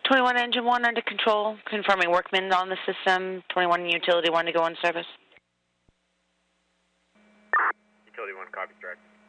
21 engine 1 under control, confirming workmen on the system. 21 utility 1 to go in service. Utility 1, copy, direct.